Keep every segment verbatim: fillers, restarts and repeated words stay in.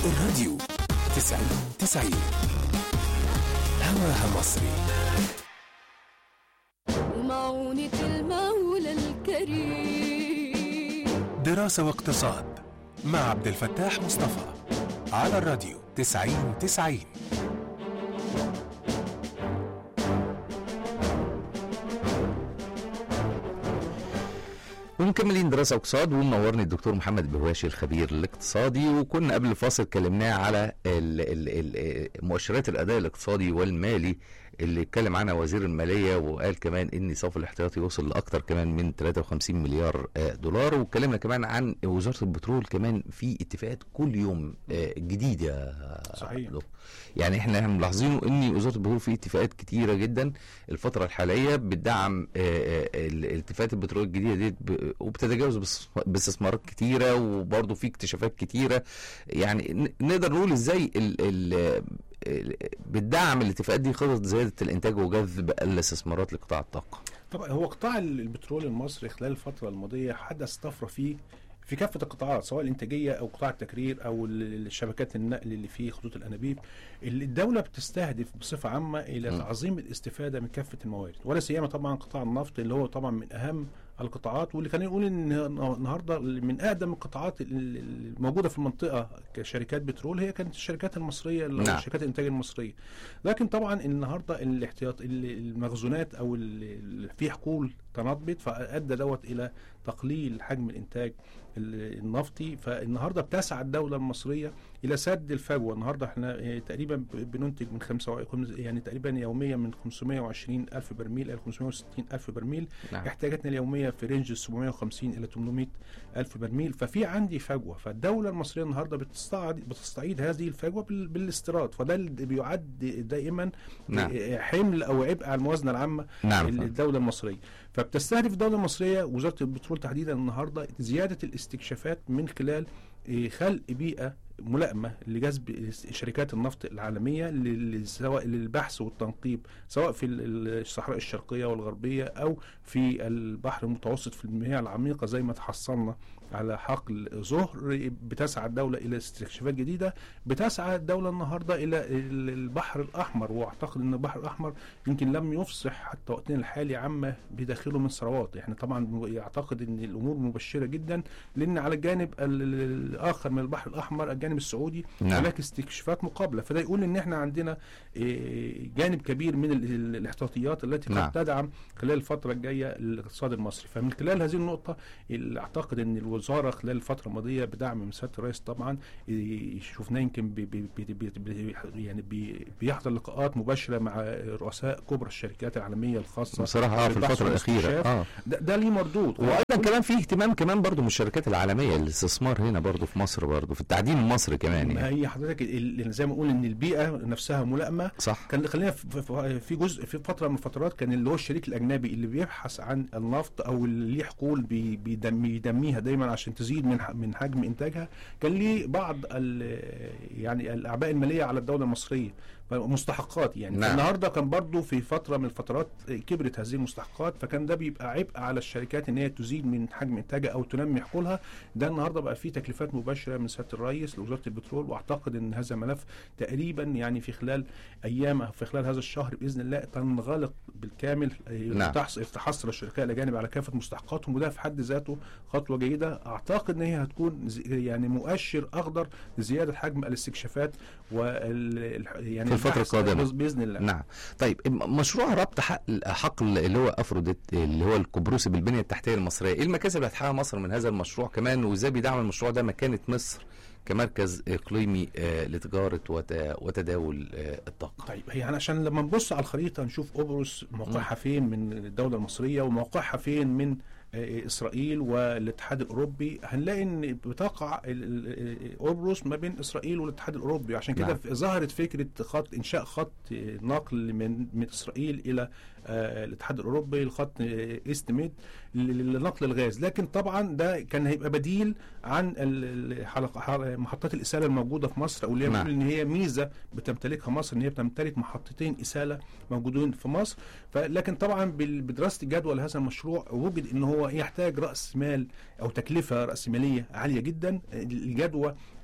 الراديو تسعين تسعين هواها مصري. ومعونة المولى الكريم. دراسة واقتصاد مع عبد الفتاح مصطفى على الراديو تسعين تسعين. ومكملين دراسة واقتصاد، ومنورني الدكتور محمد بهواشي الخبير الاقتصادي. وكنا قبل الفاصل كلمناه على مؤشرات الأداء الاقتصادي والمالي اللي اتكلم عنها وزير المالية، وقال كمان ان صافي الاحتياطي وصل لاكثر كمان من ثلاثة وخمسين مليار دولار. واتكلمنا كمان عن وزارة البترول، كمان في اتفاقات كل يوم جديدة. صحيح. يعني احنا ملاحظينه ان وزارة البترول في اتفاقات كتيرة جدا الفترة الحالية بتدعم الاتفاقات البترول الجديدة دي، وبتتجاوز باستثمارات كتيرة، وبرضه في اكتشافات كتيرة. يعني نقدر نقول ازاي ال ال بتدعم الاتفاقات دي خطط زيادة الانتاج وجذب الاستثمارات لقطاع الطاقة. طبعا هو قطاع البترول المصري خلال الفترة الماضية حدث طفرة فيه في كافة القطاعات، سواء الانتاجية او قطاع التكرير او الشبكات النقل اللي فيه خطوط الانابيب. الدولة بتستهدف بصفة عامة الى تعظيم الاستفادة من كافة الموارد، ولا سيما طبعا قطاع النفط اللي هو طبعا من اهم القطاعات، واللي خلينا نقول ان النهارده من اقدم القطاعات الموجوده في المنطقه كشركات بترول هي كانت الشركات المصريه، نعم. شركات الانتاج المصريه. لكن طبعا النهارده الاحتياط المخزونات او في حقول تنضبط، فادى دوت الى تقليل حجم الانتاج النفطي. فالنهارده بتسعى الدوله المصريه الى سد الفجوه. النهارده احنا تقريبا بننتج من خمسة يعني تقريبا يوميا من خمسمائة وعشرين ألف برميل الى خمسمائة وستين ألف برميل، نعم. احتياجاتنا اليوميه في رينج سبعمائة وخمسين الى ثمانمائة ألف برميل. ففي عندي فجوه، فالدوله المصريه النهارده بتستعيد بتستعيد هذه الفجوه بالاستيراد، فده اللي بيعد دائما، نعم. حمل او عبء على الموازنه العامه، نعم. الدوله المصريه. فبتستهدف الدوله المصريه وزاره البترول تحديدا النهارده زياده الاستكشافات من خلال خلق بيئه ملائمه لجذب شركات النفط العالميه، سواء للبحث والتنقيب، سواء في الصحراء الشرقيه والغربيه او في البحر المتوسط في المياه العميقه زي ما تحصلنا على حقل ظهر. بتسعى الدوله الى استكشافات جديده، بتسعى الدوله النهارده الى البحر الاحمر، واعتقد ان البحر الاحمر يمكن لم يفصح حتى وقتنا الحالي عما بداخله من ثروات. احنا طبعا يعتقد ان الامور مبشره جدا، لان على الجانب الاخر من البحر الاحمر الجانب السعودي هناك استكشافات مقابله، فده يقول ان احنا عندنا جانب كبير من الاحتياطيات التي قد تدعم خلال الفتره الجايه الاقتصاد المصري. فمن خلال هذه النقطه اعتقد ان الوزاره خلال الفتره الماضيه بدعم من سياده الرئيس طبعا شفناه يمكن بي بي بي بي بي يعني بي بيحضر لقاءات مباشره مع رؤساء كبرى الشركات العالميه الخاصه بصراحه في الفتره الاخيره. اه ده, ده ليه مردود، وايضا كمان في اهتمام كمان برضو من الشركات العالميه الاستثمار هنا برضو في مصر، برضو في التعدين المصري كمان. يعني هي حضرتك زي ما نقول ان البيئه نفسها ملائمه، صح. كان خلينا في جزء في فتره من الفترات كان اللي هو الشريك الاجنبي اللي بيبحث عن النفط او اللي ليه حقول بيدميها دايما عشان تزيد من من حجم انتاجها، كان ليه بعض يعني الاعباء الماليه على الدوله المصريه، مستحقات يعني. نعم. النهارده كان برضو في فتره من الفترات كبرت هذه المستحقات، فكان ده بيبقى عبء على الشركات ان هي تزيد من حجم انتاجها او تنمي حقولها. ده النهارده بقى فيه تكليفات مباشره من سياده الرئيس لوزاره البترول، واعتقد ان هذا الملف تقريبا يعني في خلال ايام في خلال هذا الشهر باذن الله تنغلق بالكامل. نعم. تحصل الشركاء الاجانب على كافه مستحقاتهم، وده في حد ذاته خطوه جيده. اعتقد ان هي هتكون يعني مؤشر اخضر لزياده حجم الاستكشافات وال يعني في الفتره القادمه باذن الله. نعم. طيب مشروع ربط حقل اللي هو افروديت اللي هو القبرصي بالبنيه التحتيه المصريه، ايه المكاسب اللي هتحققها مصر من هذا المشروع كمان، وازاي بيدعم المشروع ده مكانه مصر كمركز اقليمي لتجاره وتداول الطاقه؟ طيب هي يعني عشان لما نبص على الخريطه نشوف قبرص موقعها فين من الدوله المصريه وموقعها فين من إسرائيل والاتحاد الأوروبي، هنلاقي إن بتقع قبرص ما بين إسرائيل والاتحاد الأوروبي. عشان كده نعم. ظهرت فكرة خط إنشاء خط نقل من من إسرائيل إلى آه الاتحاد الأوروبي، الخط إيست ميد لنقل الغاز. لكن طبعا ده كان هيبقى بديل عن محطات الإسالة الموجودة في مصر، أو اللي نعم. بنقول إن هي ميزة بتمتلكها مصر، إن هي بتمتلك محطتين إسالة موجودين في مصر. فلكن طبعا بدراسة الجدوى لهذا المشروع وجد إن هو يحتاج رأس مال أو تكلفة رأس مالية عالية جدا. الجدوى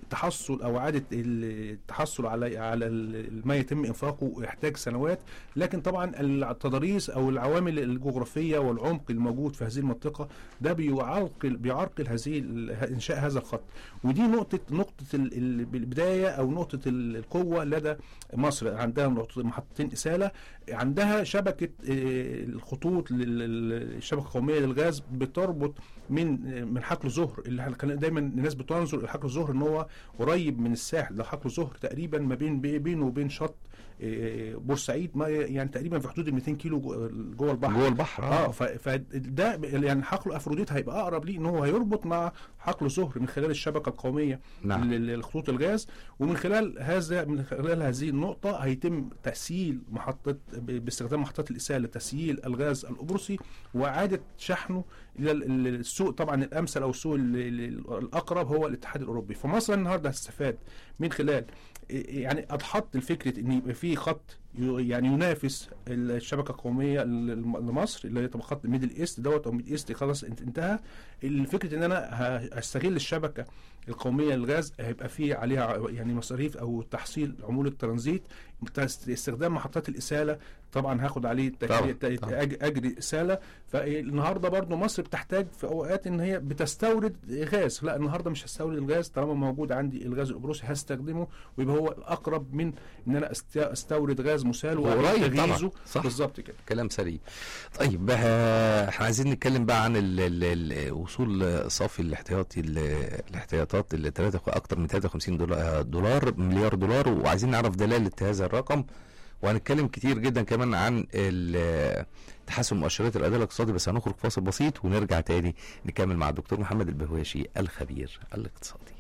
التحصل او اعاده التحصل على على ما يتم انفاقه يحتاج سنوات، لكن طبعا التضاريس او العوامل الجغرافيه والعمق الموجود في هذه المنطقه ده بيعرقل بيعرقل هذه انشاء هذا الخط. ودي نقطه نقطه البدايه او نقطه القوه لدى مصر. عندها محطتين اساله، عندها شبكه الخطوط للشبكه القوميه للغاز بتربط من من حقل زهر، اللي كان دايما الناس بتنظر الى حقل زهر ان هو قريب من الساحل. ده حقل زهر تقريبا ما بين بينه وبين شط بورسعيد ما يعني تقريبا في حدود ال مئتين كيلو جوه البحر جوه البحر اه فده يعني حقل افروديت هيبقى اقرب ليه ان هو هيربط مع حقل زهر من خلال الشبكه القوميه نعم. للخطوط الغاز، ومن خلال هذا من خلال هذه النقطه هيتم تسييل محطه باستخدام محطات الاساله تسييل الغاز القبرصي واعاده شحنه الى السوق طبعا الامثل او السوق الاقرب هو الاتحاد الاوروبي. فمصر النهارده هتستفاد من خلال يعني اضحت الفكره ان يبقى في خط يعني ينافس الشبكه القوميه لمصر اللي هي طبعا خط ميدل ايست دوت او ميدل ايست خلاص انتهى. الفكره ان انا هستغل الشبكه القوميه للغاز هيبقى في عليها يعني مصاريف او تحصيل عموله ترانزيت، استخدام محطات الاساله طبعا هاخد عليه اجري اساله. فالنهارده برضو مصر بتحتاج في اوقات ان هي بتستورد غاز، لا النهارده مش هستورد الغاز طالما موجود عندي الغاز القبرصي هستخدمه ويبقى هو الاقرب من ان انا استورد غاز مسال وتغييزه بالظبط كده. كلام سليم. طيب احنا عايزين نتكلم بقى عن وصول صافي الاحتياطي الاحتياطات اللي اكتر من ثلاثة وخمسين دولار مليار دولار، وعايزين نعرف دلاله هذا الرقم، وهنتكلم كتير جدا كمان عن تحسن مؤشرات الاداء الاقتصادي. بس هنخرج فاصل بسيط ونرجع تاني نكمل مع الدكتور محمد البهواشي الخبير الاقتصادي.